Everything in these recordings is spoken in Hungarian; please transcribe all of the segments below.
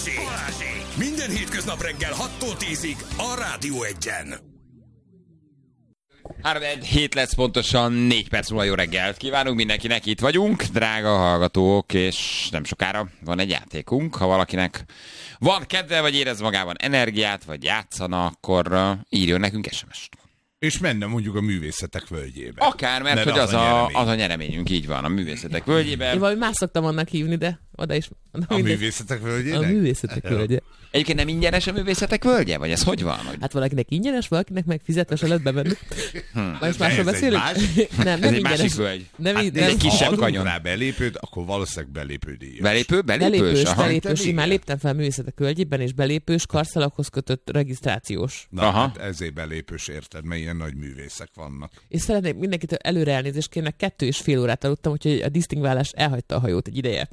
Minden hétköznap reggel 6-tól 10-ig a Rádió 1-en. 3-7 lesz pontosan, 4 perc múlva jó reggelt kívánunk mindenkinek, itt vagyunk, drága hallgatók, és nem sokára van egy játékunk. Ha valakinek van kedve, vagy érez magában energiát, vagy játszana, akkor írjon nekünk SMS-t. És menne mondjuk a Művészetek Völgyébe. Akár, mert hogy az a nyereményünk, így van, a Művészetek Völgyébe. Én valami más szoktam annak hívni, de oda is. A Művészetek Völgyének? A Művészetek Völgye. Egyébként nem ingyenes a Művészetek Völgye? Vagy ez hogy van? Hogy... Hát valakinek ingyenes, valakinek meg fizetve se lehet bemenni. Most másról beszélünk? Nem ez egy ingyenes. másik völgy. Nem, hát, egy kisebb kanyon. Rá belépőd, akkor valószínűleg belépődíjas. Belépős. Én már léptem fel Művészetek Völgyében, és belépős, karszalaghoz kötött regisztrációs. Na, hát ezért belépős, érted, mert ilyen nagy művészek vannak. És szeretnék mindenkitől előre elnézést kérnek, 2,5 órát aludtam, úgyhogy a disztingválás elhagyta a hajót egy ideje.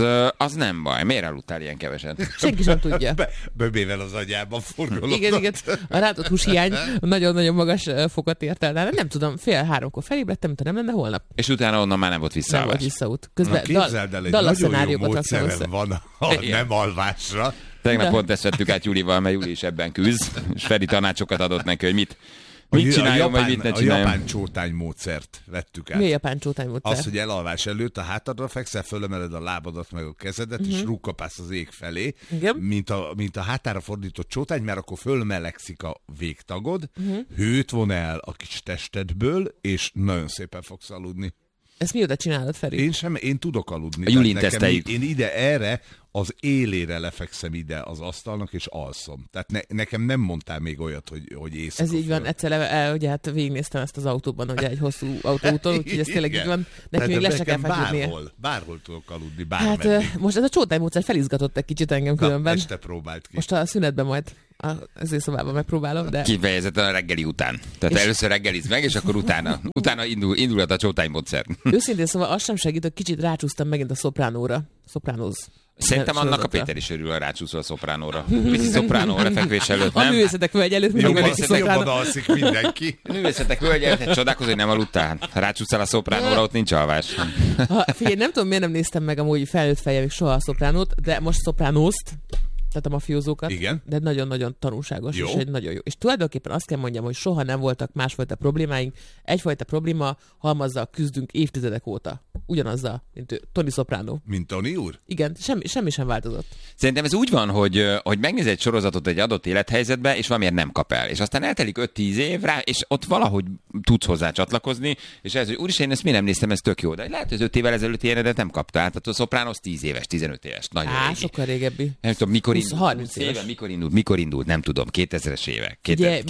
Az nem baj. Miért aludtál ilyen keveset? Senki sem tudja. Böbével az agyában forgolódott. Igen. A rátott húshiány nagyon-nagyon magas fokot ért el. Nem tudom, 2:30-kor felébredtem, mintha nem lenne holnap. És utána onnan már nem volt visszaállás. Nem volt visszaút. Közben képzeld el, egy nagyon jó módszerem van a nem alvásra. Tegnap pont ezt vettük át Julival, mert Juli is ebben küzd, és Feri tanácsokat adott neki, hogy mit csináljon, vagy mit ne csináljon. A japán csótány módszert vettük át. Mi a japán csótány módszer? Az, hogy elalvás előtt a hátadra fekszel, fölemeled a lábadat meg a kezedet, és rúgkapálsz az ég felé, mint a hátára fordított csótány, mert akkor fölmelegszik a végtagod, hőt von el a kis testedből, és nagyon szépen fogsz aludni. Ezt mióta csinálod, Feri? Én tudok aludni. A Julin teszteljük. Én ide erre, az élére lefekszem ide az asztalnak, és alszom. Tehát nekem nem mondtál még olyat, hogy éjszaka. Ez így van, egyszer ugye hát végignéztem ezt az autóban, ugye egy hosszú autóúton, úgyhogy ez tényleg így van. Neki még le se kell feküdnie. Bárhol tudok aludni, bármeddig. Hát most ez a csótánymódszer felizgatott egy kicsit engem különben. Este próbált ki. Most a szünetben majd az szobában megpróbálom, de... Kifejezetten a reggeli után. Tehát először reggeliz meg, és akkor utána indulhat a csótánymódszer. Őszintén szóval az sem segít, hogy kicsit rácsúsztam megint a szopránóra. Szopránóz. Szerintem annak a Péter is örül, a rácsúszol a szopránóra. Pici szopránó lefekvés előtt, nem? A Művészetek Völgy előtt jobban alszik mindenki. A Művészetek Völgy előtt csodálkozó, hogy nem aludtál. Ha rácsúszol a szopránóra, ott nincs alvás. Figyelj, nem tudom, miért nem néztem meg amúgy felnőtt fejjel soha a szopránót, de most szopránózt, tehát a mafiózókat, igen? De nagyon-nagyon tanulságos, jó. És egy nagyon jó. És tulajdonképpen azt kell mondjam, hogy soha nem voltak másfajta problémáink. Egyfajta probléma halmazzal küzdünk évtizedek óta. Ugyanazzal, mint Tony Soprano. Mint Tony úr? Igen, semmi sem változott. Szerintem ez úgy van, hogy megnéz egy sorozatot egy adott élethelyzetbe, és valamiért nem kap el. És aztán eltelik 5-10 év rá, és ott valahogy tudsz hozzá csatlakozni, és ez, hogy úristen, én ezt mi nem néztem, ez tök jó. De lehet, hogy 5 évvel ezelőtt ilyenedet nem kaptál. Tehát a Sopranos 10 éves, 15 éves. Nagyon régi. Sokkal régebbi. Nem tudom, mikor 30 éves. Mikor indult, nem tudom, 2000-es évek,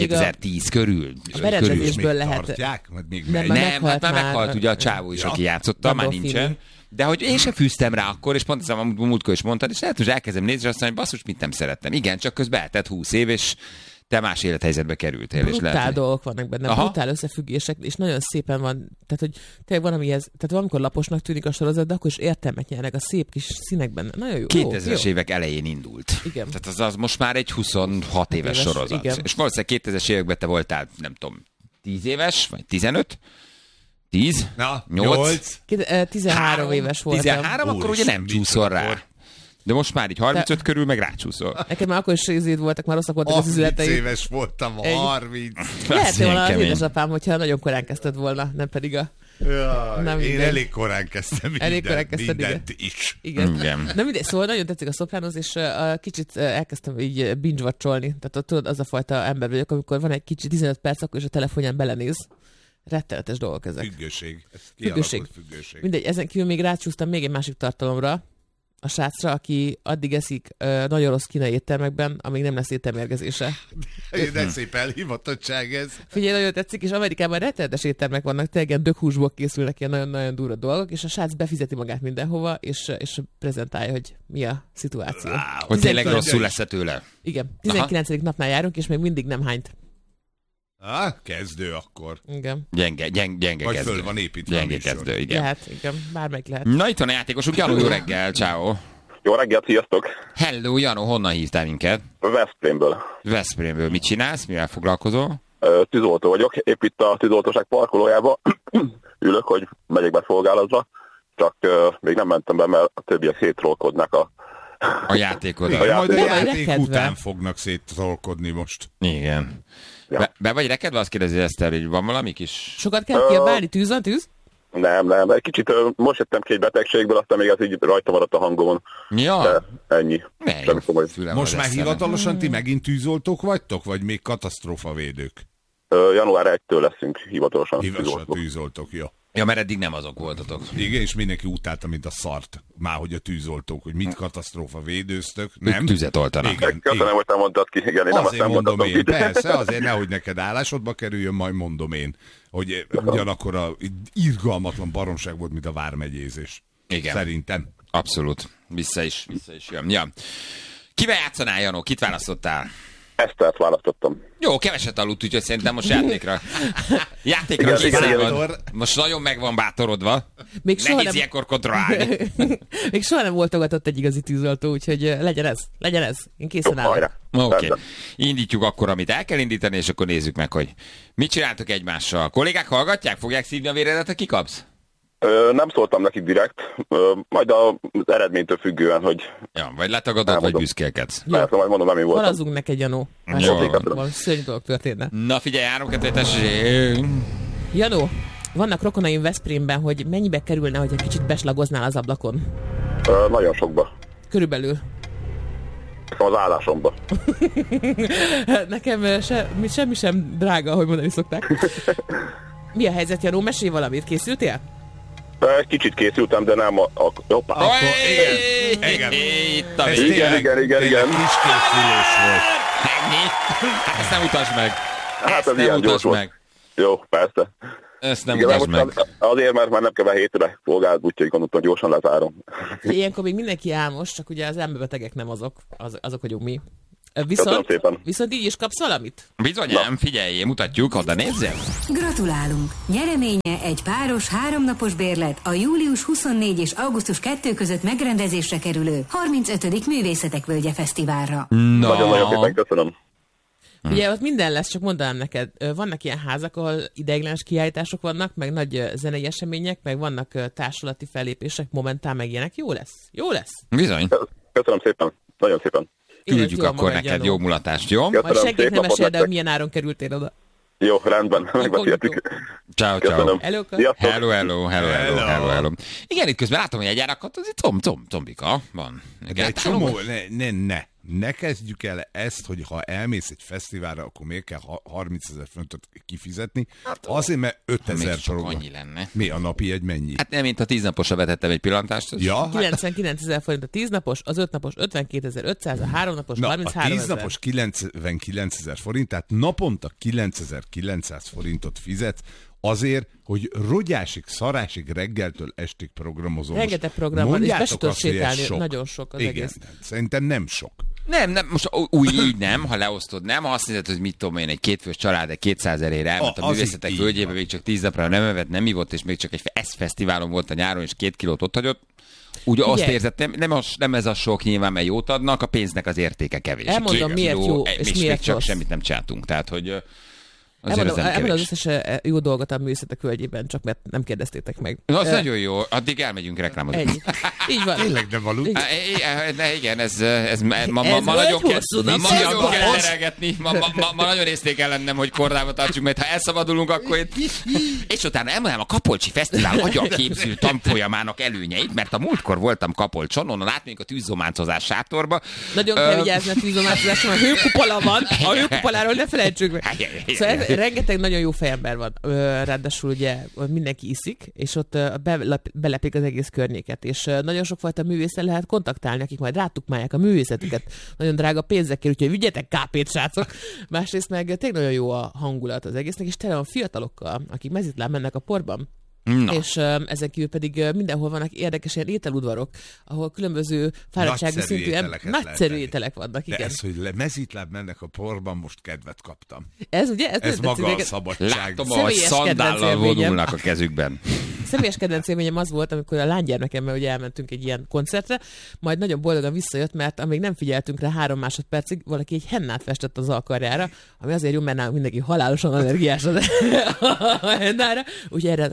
2010 körül. A berendezésből lehet. Tartják? Nem, hát már meghalt ugye a csávó is, aki játszotta, már nincsen. De hogy én sem fűztem rá akkor, és pont ezt a múltkor is mondtad, és lehet, hogy elkezdem nézni, és azt mondom, hogy basszus, mit nem szerettem. Igen, csak közben eltelt 20 év, és te más élethelyzetbe kerültél. Brutál dolgok vannak benne, brutál összefüggések, és nagyon szépen van, tehát hogy tényleg van, tehát valamikor laposnak tűnik a sorozat, de akkor is értelmet nyernek a szép kis színekben. Nagyon jó. 2000-es évek elején indult. Igen. Tehát az most már egy 26 éves sorozat. Igen. És valószínűleg 2000-es években te voltál, nem tudom, 10 éves, vagy 15? 10? Na, 8? 13 éves voltam. 13, akkor ugye nem csúszol rá. De most már így 35 körül meg rácsúszol. Nekem már akkor is részét voltak, már rosszak voltak az üzleteim. 30 éves voltam, 30. Lehet, volna az édesapám, hogyha nagyon korán kezdted volna, nem pedig a... Jaj, én elég korán kezdtem mindent is. Igen. Na mindegy, szóval nagyon tetszik a Sopranos, és kicsit elkezdtem így binge-watcholni. Tehát tudod, az a fajta ember vagyok, amikor van egy kicsit 15 perc, akkor is a telefonján belenéz. Rettenetes dolgok ezek. Függőség. Mindegy, ezen kívül még rácsúsztam még egy másik tartalomra, a srácra, aki addig eszik nagyon rossz kínai éttermekben, amíg nem lesz éttermérgezése. De szép elhivatottság ez. Figyelj, nagyon tetszik, és Amerikában rettenetes éttermek vannak, tényleg dökhúsból készülnek ilyen nagyon-nagyon durva dolgok, és a srác befizeti magát mindenhova, és prezentálja, hogy mi a szituáció. Hogy tényleg rosszul lesz tőle. Igen. 19. napnál járunk, és még mindig nem hányt. Kezdő akkor. Igen. Gyenge kezdő. Vagy föl van építve. Gyenge kezdő, igen. Lehet, igen, bármelyik lehet. Na itt van a játékosunk, Janó, jó reggel, ciao. Jó reggelt, sziasztok! Hello, Janó, honnan hívtál minket? Veszprémből. Mit csinálsz, mivel foglalkozol? Tűzoltó vagyok, épp itt a tűzoltóság parkolójába ülök, hogy megyek be szolgálatba, csak még nem mentem be, mert a többiek hétrólkodnak a A játékod. Majd a Be vagy játék rekedve. után fognak széttolkodni most. Igen. Ja. Be vagy rekedve, azt kérdezi Eszter, hogy van valami kis... Sokat kell kiabálni, tűz van, tűz? Nem. Egy kicsit most jöttem ki egy betegségből, aztán még ez így rajta maradt a hangomon. Ja. De ennyi. Ne, Semmi komoly. fülem Most az már Eszternek. hivatalosan ti megint tűzoltók vagytok, vagy még katasztrófavédők? Január 1-től leszünk hivatalosan Hivatalosan tűzoltók. tűzoltók, jó. Ja, mert eddig nem azok voltatok. Igen, és mindenki utálta, mint a szart. Máhogy a tűzoltók, hogy mit katasztrófa védőztök, nem? Tüzet oltanak. Igen, Köszönöm, hogy te mondtad ki. Igen, én nem azt Azért nem mondom mondhatom én, ki. persze, azért nehogy neked állásodba kerüljön, majd mondom én, hogy ugyanakkor a irgalmatlan baromság volt, mint a vármegyézés. Igen. Szerintem. Abszolút. Vissza is jön. Ja. Kivel játszanál, Janó? Kit választottál? Esztert választottam. Jó, keveset aludt, úgyhogy szerintem most játékra Igen, is igen, igen. van. Most nagyon meg van bátorodva. Még soha Nehéz nem... ilyenkor kontrollálni. Még soha nem voltogatott egy igazi tűzoltó, úgyhogy legyen ez. Én készen állok. Hajrá. Oké. Rendben. Indítjuk akkor, amit el kell indítani, és akkor nézzük meg, hogy mit csináltok egymással. A kollégák hallgatják? Fogják szívni a véredet, ha kikapsz? Nem szóltam nekik direkt, majd az eredménytől függően, hogy Ja, vagy letagadod, vagy Elmondom. büszkélkedsz. persze majd mondom, nem én voltam. Halazunk neked, Janó. Jó. Valami szörnyű dolog történne. Na figyelj, 3 2 tessék! Janó, vannak rokonaim Veszprémben, hogy mennyibe kerülne, hogy egy kicsit beslagoznál az ablakon? Nagyon sokba. Körülbelül. Nekem az állásomba. Nekem semmi sem drága, ahogy mondani szokták. Mi a helyzet, Janó? Mesélj valamit. Készültél? Egy kicsit készültem, de nem hoppá. Akkor igen, igen. Itt a Ez vége. tényleg- igen. tényleg kiskészülés volt. Ennyi. Ezt nem utasd meg. Hát Ezt ez nem ilyen gyors utasd volt. meg. Jó, persze. Ezt nem Igen, utasd most meg. azért, mert már nem kell 7-re szolgált, úgyhogy gondoltam, gyorsan lezárom. Ilyenkor még mindenki álmos, csak ugye az emberbetegek nem azok vagyunk mi. Köszönöm szépen. Viszont így is kapsz valamit? Bizonyám, figyelj, mutatjuk, oda nézzem. Gratulálunk! Nyereménye egy páros 3 napos bérlet a július 24 és augusztus 2 között megrendezésre kerülő 35. Művészetek Völgye Fesztiválra. Nagyon-nagyon szépen köszönöm. Ugye ott minden lesz, csak mondanám neked, vannak ilyen házak, ahol ideiglenes kiállítások vannak, meg nagy zenei események, meg vannak társulati fellépések, momentán meg ilyenek. Jó lesz, jó lesz. Bizony. Köszönöm szépen. Nagyon szépen. Küldjük Élet jól akkor magad, neked Janó. jó mulatást, jó? Köszönöm. Majd senkit Szép nem napot meséld el, nektek. milyen áron kerültél oda. Jó, rendben. Megbeszéltük. Ciao, ciao. Köszönöm. Hello-ka. Sziasztok. Hello. Igen, itt közben látom, hogy egy árakat, az itt zombika van. De egy csomó, ne kezdjük el ezt, hogy ha elmész egy fesztiválra, akkor miért kell 30 000 fontot kifizetni? Azért, mert 5000 Még csak program. annyi lenne. Mi a napi egy mennyi? Hát nem, mint a 10 naposra vetettem egy pillantást. az- Ja, 99 000 forint a 10 napos, az 5 napos 52 500, a 3 napos na, 33 a 000. 10 napos 99 000 forint, tehát naponta 9900 forintot fizetsz azért, hogy rogyásig, szarásig reggeltől estig programozom. Rengeteg program van, és be se Mondjátok tudsz azt, hogy ez sétálni, sok. nagyon sok az Igen, egész. szerintem nem sok. Nem, most úgy így nem, ha leosztod, nem. Ha azt nézed, hogy mit tudom én, egy kétfős család, egy 200 000-ére elment a Az művészetek így völgyébe, van. még csak 10 napra nem evett, nem ivott, és még csak egy fesztiválon volt a nyáron, és 2 kilót ott hagyott. Úgy azt Figyelj. érzed, nem ez a sok nyilván, mert jót adnak, a pénznek az értéke kevés. Elmondom, 2 miért kiló, jó, és még miért csak rossz. semmit nem csináltunk. Tehát, hogy azért az nem Elmondom az kevés. összes jó dolgot a művészetek völgyében, csak mert nem kérdeztétek meg. Az nagyon jó, addig elmegyünk reklámozni. Ennyi. Így van. Tényleg nem aludt? Igen, ez ma Ez nagyon volt kell, hosszú ma nap, nagyon ez kell volt. terelgetni. Ma nagyon észték ellennem, hogy kordába tartsuk, mert ha elszabadulunk, akkor itt... És utána elmondanám a Kapolcsi Fesztivál agyaképző tanfolyamának előnyeit, mert a múltkor voltam Kapolcson, onnan átmegyünk a tűzzománcozás sátorba. Nagyon kell vigyázni a tűzomácozásra, mert hőkupola van, a hőkupoláról ne felejtsük meg. Szóval rengeteg nagyon jó fejember van. Ráadásul ugye mindenki iszik, és ott belepik az egész környéket, és nagyon sokfajta művésszel lehet kontaktálni, akik majd rátukmálják a művészetüket. Nagyon drága pénzekkel, úgyhogy vigyetek kápét, srácok. Másrészt meg tényleg nagyon jó a hangulat az egésznek, és tele van fiatalokkal, akik mezitláb mennek a porban. Na. És ezen kívül pedig mindenhol vannak érdekes ilyen ételudvarok, ahol különböző fáradtsági Nagyszerű szintű ételeket nagyszerű lehet enni. ételek vannak, De igen. ez, hogy mezitláb mennek a porban, most kedvet kaptam. Ez ugye? Ez nem maga tetszik a neked? szabadság. Látom, ahogy Személyes szandállal kedvenc élményem. vonulnak a kezükben. Személyes kedvenc élményem az volt, amikor a lánygyermekemmel ugye elmentünk egy ilyen koncertre, majd nagyon boldogan visszajött, mert amíg nem figyeltünk rá 3 másodpercig, valaki egy hennát festett az alkarjára, ami azért jó, mert nálunk mindenki halálosan allergiás a hennára, úgyhogy erre külön kérem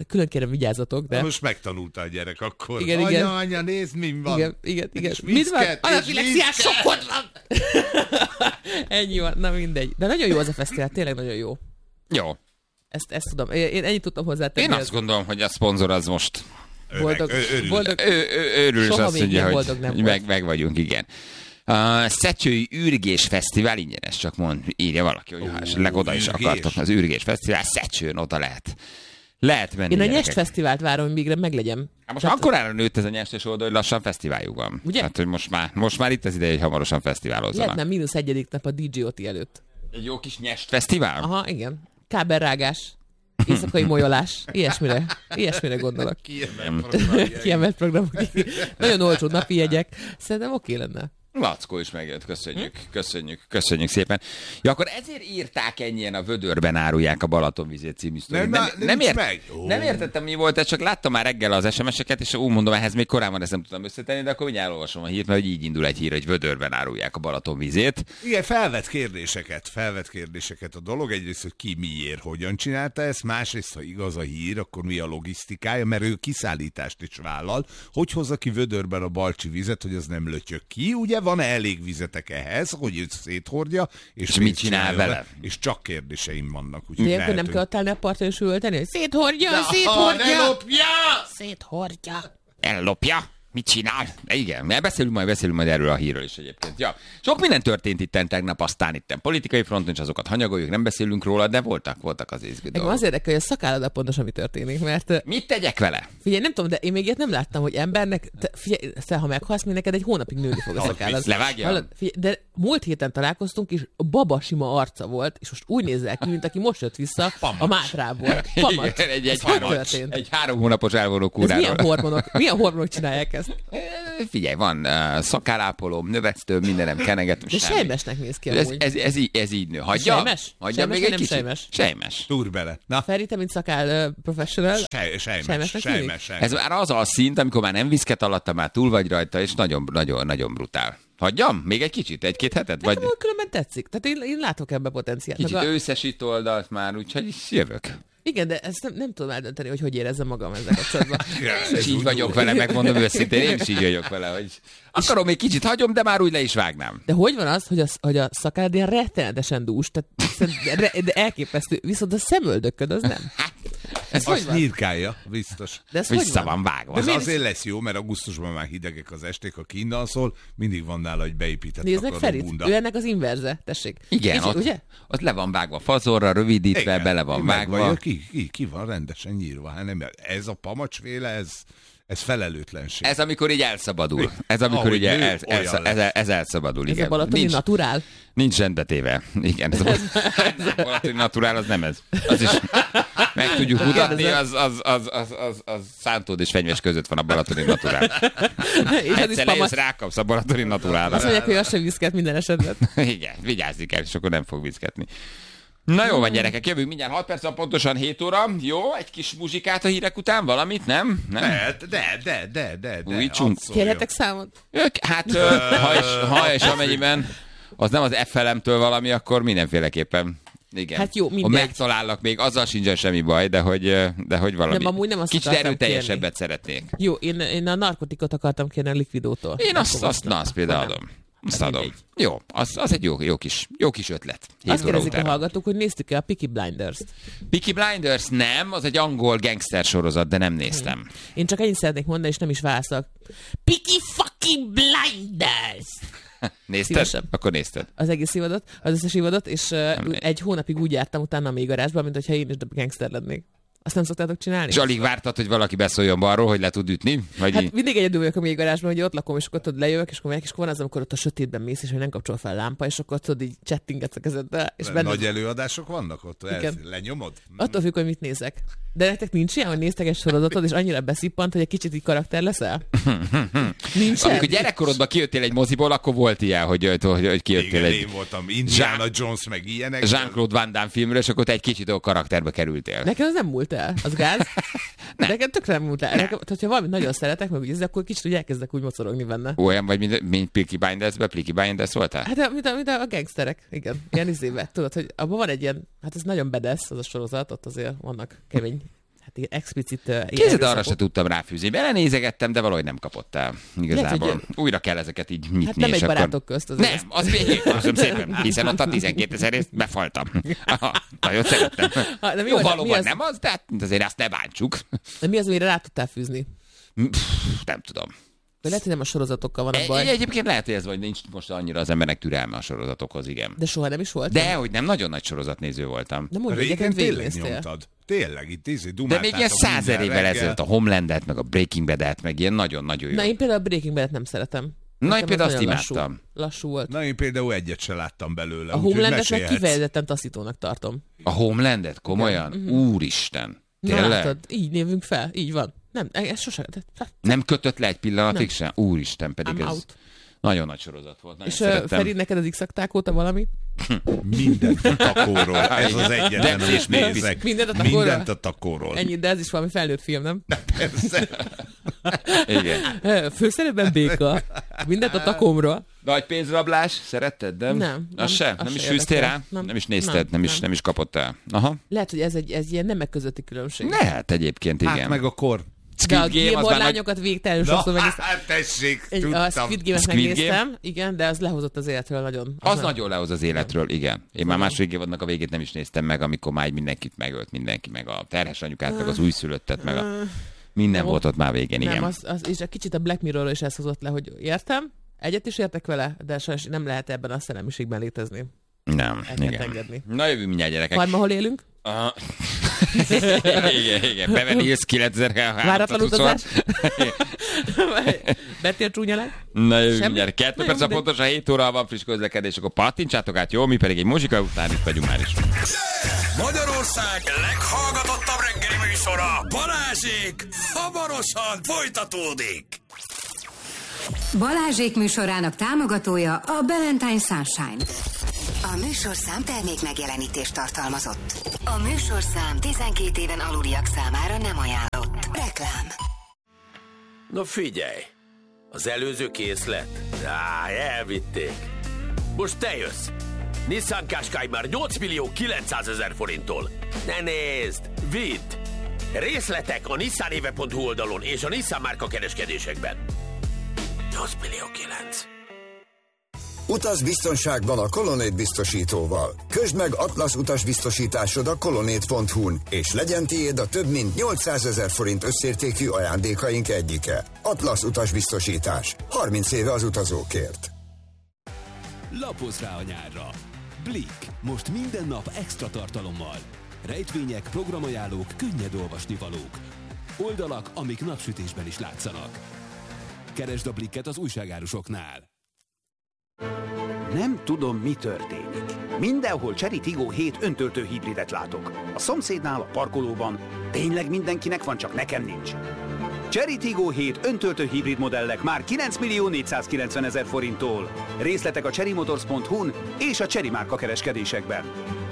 kérem, vigyázzatok, de... Most megtanulta a gyerek akkor. Igen. Anya, nézd, mi van. Igen. Mit van? Anafilexiás sokkod van! Ennyi van, na mindegy. De nagyon jó az a fesztivál, tényleg nagyon jó. Jó. Ezt tudom. Én ennyit tudtam hozzátenni. Én azt gondolom, hogy a szponzor az most boldog. örül, és Soha azt még mondja, boldog nem hogy volt. meg vagyunk, igen. A Szecsői Ürgés Fesztivál ingyenes, csak írja valaki, hogy esetleg oda is ürgés. akartok. Az Ürgés Fesztivál Szecsőn oda lehet menni. Én a gyerekek. Nyest Fesztivált várom, hogy még meglegyen. Hát most akkorára nőtt ez a nyestes oldal, hogy lassan fesztiváljuk van. Ugye? Hát, hogy most már itt az ideje, hogy hamarosan fesztiválozzanak. Lehetne -1. nap a DJ Oti előtt. Egy jó kis nyest fesztivál? Aha, igen. Kábelrágás, éjszakai molyolás, ilyesmire gondolok. Kiemelt programok. Nagyon olcsó napi jegyek. Szerintem oké lenne. Lackó is megjött, köszönjük szépen. Ja, akkor ezért írták ennyien a Vödörben árulják a Balatonvizét című sztorit. Nem értettem, mi volt ez, csak láttam már reggel az SMS-eket, és úgy mondom, ehhez még korábban ezt nem tudtam összetenni, de akkor mindjárt elolvasom a hírt, mert hogy így indul egy hír, hogy Vödörben árulják a Balatonvizét. Igen, felvet kérdéseket a dolog. Egyrészt, hogy ki miért, hogyan csinálta ezt, másrészt, ha igaz a hír, akkor mi a logisztikája, mert ő kiszállítást is vállal. Hogy hozza ki Vödörben a balcsi vizet, hogy az nem lötyög ki, ugye? Van-e elég vizetek ehhez, hogy őt széthordja, és mit csinál vele? És csak kérdéseim vannak. De ilyenkor nem kell ott állni a parton és üvölteni, hogy széthordja! Ellopja! Mit csinál? De igen, mert beszélünk majd erről a hírről is egyébként. Ja. Sok minden történt itten tegnap, aztán itten politikai fronton, és azokat hanyagoljuk, nem beszélünk róla, de voltak az izgi dolgok. Az érdekel, hogy a szakállada pontosan mi történik, mert... Mit tegyek vele? Figyelj, nem tudom, de én még ilyet nem láttam, hogy embernek, figyelj, ha meghalsz, még neked egy hónapig nőni fog a szakállad. Levágja? De múlt héten találkoztunk, és a baba sima arca volt, és most úgy nézel ki, mint aki most jött vissza a Mátrából. Pamacs. Egy 3 hónapos elvonó kúráról. Milyen hormonok csinálják ezt? Figyelj, van szakállápolóm, növesztőm, mindenem kenegetem. De sejmesnek néz ki amúgy. Ez így nő. Hagyja? Sejmes? Hagyja még egy kicsit? Sejmes. Túr bele. Na. Feri, te mint szakál professional. Sejmes. Ez már az a szint, amikor már nem viszket alatta, már túl vagy rajta, és nagyon brutál. Hagyjam? Még egy kicsit? 1-2 hetet? Vagy... különben tetszik. Tehát én látok ebbe potenciált. Kicsit őszesít oldalt már, úgyhogy jövök. Igen, de ezt nem tudom eldönteni, hogy érezzem magam ezzel kapcsolatban. És így vagyok vele, megmondom őszintén, én is így vagyok vele, hogy akarom, még kicsit hagyom, de már úgy le is vágnám. De hogy van az, hogy a szakád ilyen rettenetesen dús, tehát de elképesztő, viszont a szemöldököd az nem. Ez azt nyírkálja, biztos. De ez vissza van vágva. Ez azért lesz jó, mert augusztusban már hidegek az esték, aki innen szól, mindig van nála egy beépített nézd meg Ferit, bunda. ő ennek az inverze, tessék. Igen, ott le van vágva fazorra, rövidítve, igen, bele van vágva. Ki van rendesen nyírva. Hát nem, ez a pamacsféle, ez felelőtlenség. Ez amikor így elszabadul. Ez amikor így ez elszabadul. Ez a balatoni naturál? Nincs rendbetéve. Igen, ez a balatoni naturál, az nem ez. Az is meg tudjuk mutatni, az Szántód és Fenyves között van a balatoni naturál. Egyszer lejössz, rákapsz a balatoni naturálra. Azt mondják, hogy az sem viszket minden esetben. Igen, vigyázzni kell, és akkor nem fog viszketni. Na jó van, gyerekek, jövünk mindjárt 6 perc, van pontosan 7 óra. Jó, egy kis muzsikát a hírek után, valamit, nem? De. Újítsunk. Kérhetek számot? Hát, ha és amennyiben az nem az FLM-től valami, akkor mindenféleképpen. Igen. Hát jó, mindegy. Ha megtalálnak még, azzal sincsen semmi baj, de hogy valami. Nem, amúgy nem azt kicsit erőteljesebbet szeretnék. Jó, én a narkotikot akartam kérni a Liquidótól. Én azt például adom. Azt adom. Jó, az egy jó kis ötlet. Azt kérdezik a hallgatók, hogy néztük-e a Peaky Blinders-t? Peaky Blinders nem, az egy angol gangster sorozat, de nem néztem. Én csak ennyit szeretnék mondani, és nem is válaszolok. Peaky fucking Blinders! Nézted? Szívesem. Akkor nézted. Az egész évadot, az összes évadot, és egy hónapig úgy jártam utána a mélygarázsban, mint hogyha én is gangster lennék. Azt nem szoktátok csinálni? És alig vártad, hogy valaki beszóljon balról, hogy le tud ütni? Vagy hát mindig egyedül vagyok a mélygarázsban, hogy ott lakom, és akkor tudod, lejövök, és akkor megyek, és akkor van az, amikor ott a sötétben mész, és hogy nem kapcsol fel a lámpa, és akkor tudod, így csettingetsz a kezeddel. És nagy előadások vannak ott? Lenyomod? Attól függ, hogy mit nézek. De nektek nincs ilyen, hogy néztek egy sorozatot, és annyira beszippant, hogy egy kicsit így karakter leszel? Nincs. Amikor gyerekkorodban kijöttél egy moziból, akkor volt ilyen, hogy kijöttél egy... Én voltam Indiana Jones, meg ilyenek. Jean-Claude Van Damme filmről, és akkor te egy kicsit a karakterbe kerültél. Nekem az nem múlt el. Az gáz? Nekem tökre nem múlt el. Ha valamit nagyon szeretek, meg úgy akkor kicsit úgy elkezdek úgy mocorogni benne. Olyan vagy, mint Peaky Blinders-be? Peaky Blinders voltál? Hát mint a gangsterek, igen. Ilyen izébe. Tudod, hogy abban van egy ilyen, hát ez nagyon bedesz, az a sorozat, ott azért vannak kemény explicit Kézed arra se tudtam ráfűzni. Belenézegettem, de valahogy nem kapott el. Igazából. Lehet, hogy... Újra kell ezeket így nyitni. Hát nem egy barátok közt. Nem, az még köszönöm szépen, hiszen ott a 12 000 részt befaltam. Nagyon szerettem. Jó, valóban nem az, de azért azt ne bántsuk. De mi az, amire rá tudtál fűzni? Nem tudom. De lehet, hogy nem a sorozatokkal van a baj. Egyébként lehet, hogy ez vagy nincs most annyira az embernek türelme a sorozatokhoz, igen. De soha nem is volt? De, hogy nem nagyon nagy sorozatnéző voltam. De mondjuk, régen tényleg nyomtad. Tényleg, itt de még ilyen 100 évvel ezelőtt a Homelandet, meg a Breaking Bad-et, meg ilyen nagyon-nagyon jó. Na, én például a Breaking Bad-et nem szeretem. Na, én például azt imádtam. Lassú volt. Na, én például egyet se láttam belőle. A Homelandet meg kifejezetten taszítónak tartom. A Homelandet? Komolyan? Úristen. Tényleg? Na, látod, így névünk fel, így van. Nem, ez sosem. Nem kötött le egy pillanatig sem? Úristen, pedig ez nagyon nagy sorozat volt. És Feri, neked az X-akták óta valami? Mindent a takóról. Ez az egyetlen, amit nézek. Mindent a takóról. Ennyi, de ez is valami felnőtt film, nem? Persze. Igen. Főszerepben béka. Mindent a takómról. Nagy pénzrablás, szeretted, nem? Nem. Nem is fűztél rá? Nem is nézted, nem is kapott el. Aha. Lehet, hogy ez ilyen nemek közötti különbség. Lehet egyébként, igen. Hát meg a kor. De a Gilmore lányokat végtelenül sokszor megnéztem. Hát tessék, tudtam. A Squid Game-et megnéztem, igen, de az lehozott az életről nagyon. Az nagyon lehoz az életről, igen. Én már második évadnak a végét nem is néztem meg, amikor már mindenkit megölt mindenki, meg a terhes anyukát, meg az újszülöttet, meg a... Minden volt ott már végén, igen. Nem, és egy kicsit a Black Mirrorról is ezt hozott le, hogy értem, egyet is értek vele, de sajnos nem lehet ebben a szellemiségben létezni. Nem, igen. Engedni. Na jövünk mindjárt, gyerekek. Farma, hol élünk? Igen. Beverly Hills 9000 váratlan utazás? Bettél csúnya le? Na jövünk mindjárt. 2 perc a pontos, a 7 óra van friss közlekedés, akkor pattintsátok át, jó? Mi pedig egy muzsika után itt vagyunk már is. Magyarország leghallgatottabb reggeli műsora, Balázsék, hamarosan folytatódik. Balázsék műsorának támogatója a Valentine Sunshine. A műsorszám termék megjelenítést tartalmazott. A műsorszám 12 éven aluliak számára nem ajánlott. Reklám. Na figyelj, az előző készlet? Elvitték. Most te jössz. Nissan Qashqai már 8.900.000 forinttól. Ne nézd, vidd! Részletek a nissanéve.hu oldalon és a Nissan márka kereskedésekben. 8.900.000. Utaz biztonságban a Colonnade biztosítóval. Közd meg Atlasz utasbiztosításod a colonnade.hu-n, és legyen tiéd a több mint 800.000 forint összértékű ajándékaink egyike. Atlasz utasbiztosítás. 30 éve az utazókért. Lapozz rá a nyárra. Blick. Most minden nap extra tartalommal. Rejtvények, programajánlók, könnyed olvasnivalók. Oldalak, amik napsütésben is látszanak. Keresd a Blicket az újságárusoknál. Nem tudom, mi történik. Mindenhol Chery Tiggo 7 öntöltő hibridet látok. A szomszédnál, a parkolóban. Tényleg mindenkinek van, csak nekem nincs. Chery Tiggo 7 öntöltő hibrid modellek már 9.490.000 forinttól. Részletek a cherrymotors.hu-n és a Chery márka kereskedésekben.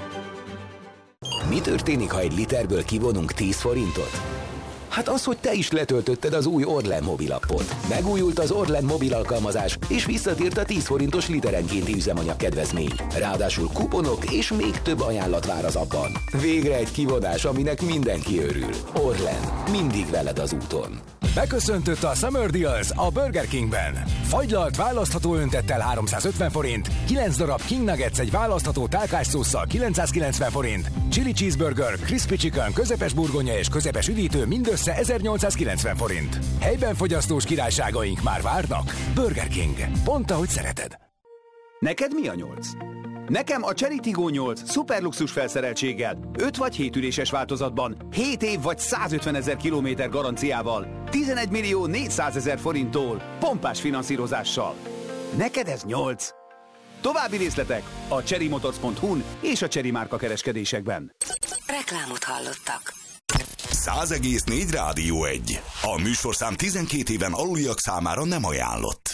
Mi történik, ha egy literből kivonunk 10 forintot? Hát az, hogy te is letöltötted az új Orlen mobilappot. Megújult az Orlen mobil alkalmazás, és visszatért a 10 forintos literenkénti üzemanyag kedvezmény. Ráadásul kuponok és még több ajánlat vár az appban. Végre egy kivonás, aminek mindenki örül. Orlen, mindig veled az úton. Beköszöntött a Summer Deals a Burger Kingben. Fagylalt választható öntettel 350 forint, 9 darab King Nuggets egy választható tálkásszósszal 990 forint, Chili Cheeseburger, Crispy Chicken, közepes burgonya és közepes üdítő mindössze 1890 forint. Helyben fogyasztós királyságaink már várnak. Burger King. Pont ahogy szereted. Neked mi a 8? Nekem a Chery Tiggo 8 szuperluxus felszereltséggel, 5 vagy 7 üléses változatban, 7 év vagy 150.000 kilométer garanciával, 11.400.000 forinttól, pompás finanszírozással. Neked ez 8? További részletek a cherrymotors.hu-n és a Chery márka kereskedésekben. Reklámot hallottak. 100,4 Rádió 1. A műsorszám 12 éven aluliak számára nem ajánlott.